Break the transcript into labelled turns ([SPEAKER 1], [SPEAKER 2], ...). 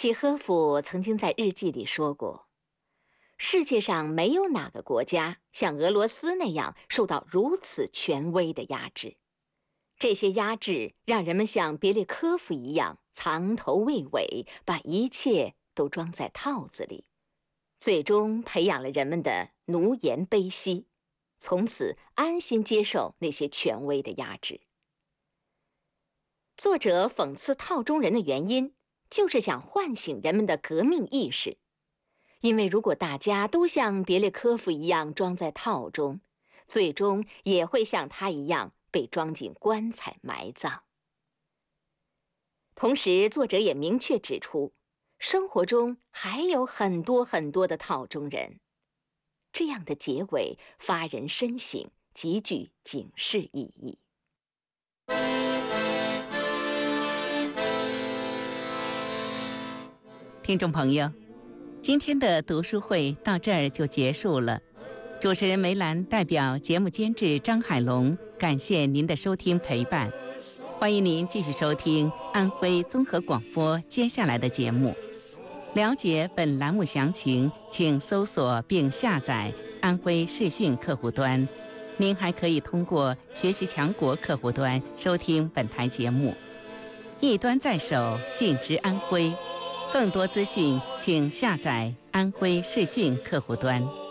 [SPEAKER 1] 契诃夫曾经在日记里说过，世界上没有哪个国家像俄罗斯那样受到如此权威的压制。这些压制让人们像别列科夫一样藏头畏尾，把一切都装在套子里，最终培养了人们的奴颜卑膝，从此安心接受那些权威的压制。作者讽刺套中人的原因，就是想唤醒人们的革命意识。因为如果大家都像别列科夫一样装在套中，最终也会像他一样被装进棺材埋葬。同时，作者也明确指出，生活中还有很多很多的套中人。这样的结尾发人深省，极具警示意义。
[SPEAKER 2] 听众朋友，今天的读书会到这儿就结束了。主持人梅兰代表节目监制张海龙，感谢您的收听陪伴。欢迎您继续收听安徽综合广播接下来的节目。了解本栏目详情，请搜索并下载安徽视讯客户端。您还可以通过学习强国客户端收听本台节目。一端在手，尽知安徽。更多资讯，请下载安徽视讯客户端。